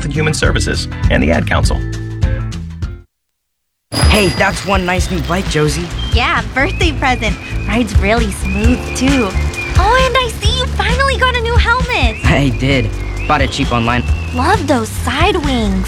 Health and Human Services and the Ad Council. Hey, that's one nice new bike, Josie. Yeah, birthday present. Rides really smooth, too. Oh, and I see you finally got a new helmet. I did. Bought it cheap online. Love those side wings.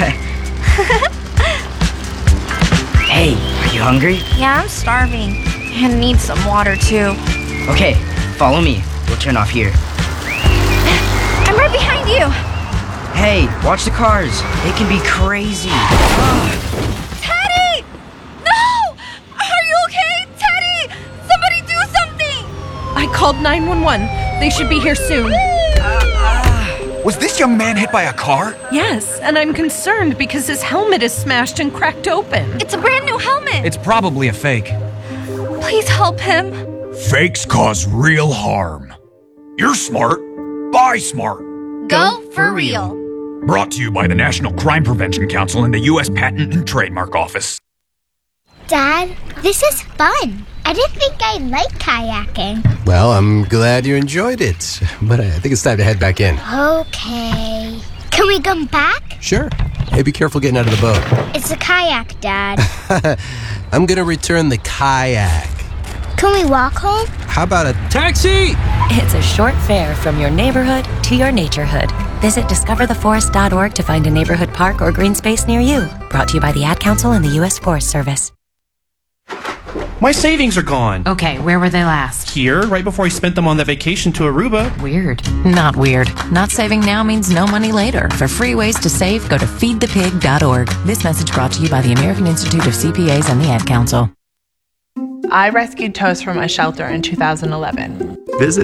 Hey, are you hungry? Yeah, I'm starving. And need some water, too. Okay, follow me. We'll turn off here. I'm right behind you. Hey, watch the cars. They can be crazy. Teddy! No! Are you okay? Teddy! Somebody do something! I called 911. They should be here soon. Was this young man hit by a car? Yes, and I'm concerned because his helmet is smashed and cracked open. It's a brand new helmet. It's probably a fake. Please help him. Fakes cause real harm. You're smart. Buy smart. Go for real. Brought to you by the National Crime Prevention Council and the U.S. Patent and Trademark Office. Dad, this is fun. I didn't think I'd like kayaking. Well, I'm glad you enjoyed it, but I think it's time to head back in. Okay. Can we come back? Sure. Hey, be careful getting out of the boat. It's a kayak, Dad. I'm gonna return the kayak. Can we walk home? How about a taxi? It's a short fare from your neighborhood to your naturehood. Visit discovertheforest.org to find a neighborhood park or green space near you. Brought to you by the Ad Council and the U.S. Forest Service. My savings are gone. Okay, where were they last? Here, right before I spent them on that vacation to Aruba. Weird. Not weird. Not saving now means no money later. For free ways to save, go to feedthepig.org. This message brought to you by the American Institute of CPAs and the Ad Council. I rescued Toast from a shelter in 2011. Visit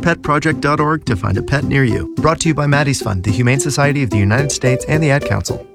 theshelterpetproject.org to find a pet near you. Brought to you by Maddie's Fund, the Humane Society of the United States, and the Ad Council.